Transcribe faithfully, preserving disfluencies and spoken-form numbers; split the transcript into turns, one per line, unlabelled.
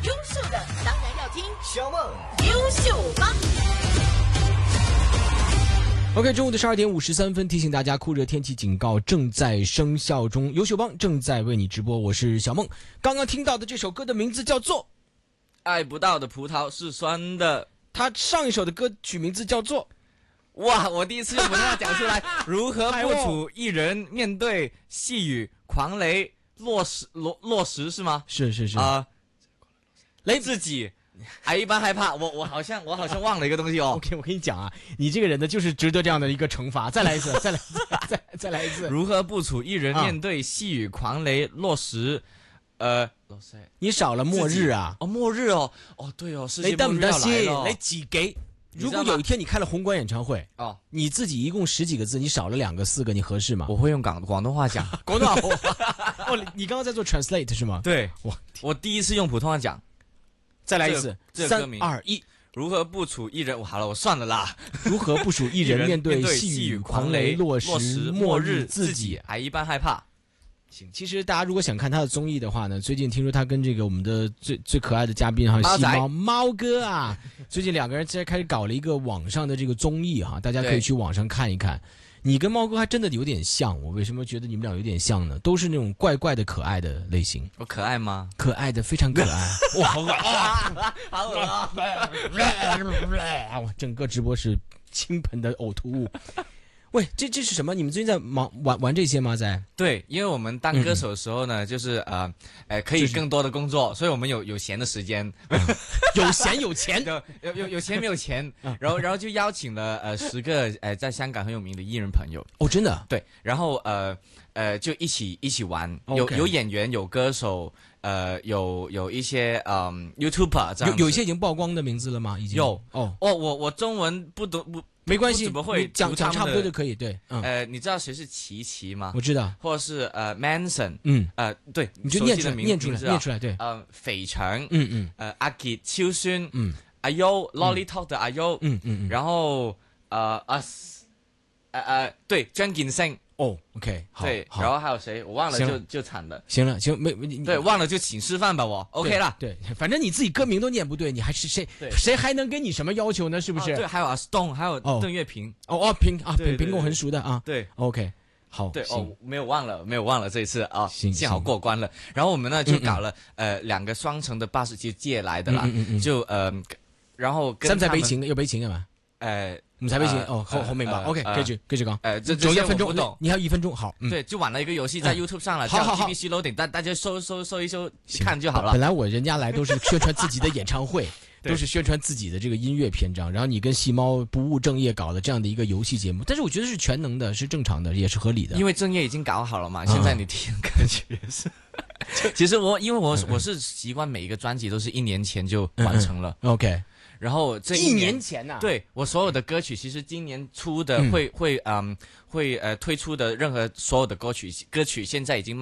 优秀的当然要听
小梦
优秀帮。
OK， 中午的十二点五十三分，提醒大家酷热天气警告正在生效中，优秀帮正在为你直播，我是小梦。刚刚听到的这首歌的名字叫做《
爱不到的葡萄是酸的》，
他上一首的歌曲名字叫做
哇！我第一次用普通话讲出来，如何不处一人面对细雨狂雷落石落落石是吗？
是是是
啊、呃，
雷
自己还一般害怕，我我好像我好像忘了一个东西哦。
OK， 我跟你讲啊，你这个人呢，就是值得这样的一个惩罚。再来一次，再来，再再再来一次。
如何不处一人面对细雨狂雷落石？呃，落石，
你少了末日啊！
哦，末日哦，哦对哦，世界
你得唔
末日要来
得先？
了。
你自己，如果有一天你开了红馆演唱会，
哦，
你自己一共十几个字，你少了两个、四个，你合适吗？
我会用广广东话讲，
广东话。哦，你刚刚在做 translate 是吗？
对，
我
我第一次用普通话讲。
再来一次，三二一，
如何不处一人？好了，我算了啦。
如何不属一人面对
细
雨
狂
雷落
石
末
日，
自
己还一般害怕。
行，其实大家如果想看他的综艺的话呢，最近听说他跟这个我们的最最可爱的嘉宾哈，西猫猫哥啊，最近两个人现在开始搞了一个网上的这个综艺哈，大家可以去网上看一看。你跟猫哥还真的有点像，我为什么觉得你们俩有点像呢？都是那种怪怪的可爱的类型。
我可爱吗？
可爱的，非常可爱。哇，好恶
啊！好恶啊！
哇，整个直播是倾盆的呕吐物。喂，这这是什么？你们最近在忙玩玩这些吗？在
对，因为我们当歌手的时候呢，嗯、就是呃，呃，可以更多的工作，所以我们有有闲的时间，
有闲有钱，
有有有有钱没有钱，然后然后就邀请了呃十个呃在香港很有名的艺人朋友。
哦，真的？
对，然后呃呃就一起一起玩，
okay.
有有演员，有歌手，呃有有一些嗯 YouTuber 这样
有有一些已经曝光的名字了吗？已经
有
哦
哦，我我中文不懂不。
没关系，
怎么会
讲讲差不多就可以。对，
嗯、呃，你知道谁是琪琪吗？
我知道，
或者是呃 Manson，
嗯，
呃，对，
你就念出来，念
出
来，念出来，对，
呃，肥腸，
嗯嗯，
呃，阿傑超酸，
嗯，
阿 U Lolly Talk 的阿 U，
嗯嗯，
然後呃啊，呃呃，對，張建升。
哦 ，OK， 好，
对，然后还有谁？我忘了就就慘了。
行了，行，没没
对，忘了就請示範吧，我 OK 啦。
对，反正你自己歌名都念不對，你還是誰？誰還能給你什麼要求呢？是不是？
對，還有阿 Stone，還有鄧月平。
哦哦，平啊，平平跟我很熟的啊。
對
，OK， 好。
對哦，沒有忘了，沒有忘了這一次啊，
幸
好過關了。然後我們呢就搞了呃兩個雙層的巴士，就借來的啦，就呃，然後跟
使唔使俾錢？要俾錢嘅嘛？
誒。
唔使俾錢哦，好好明白。OK，繼續繼續講。
呃，
只有一分鐘，你還有一分鐘，好。
對，就玩了一個遊戲在 YouTube 上了，叫 G B C Loading，大大家搜搜搜一搜看就好了。
本來我人家來都是宣傳自己的演唱會，都是宣傳自己的這個音樂篇章，然後你跟細貓不務正業搞了這樣的一個遊戲節目，但是我覺得是全能的，是正常的，也是合理的。
因為正業已經搞好了嘛，現在你聽歌曲也是。其實我因為我我是習慣每一個專輯都是一年前就完成了。
OK。
然後這
一年前呐、啊，
對我所有的歌曲，其實今年出的會、嗯、會嗯會呃推出的任何所有的歌曲歌曲，現在已經。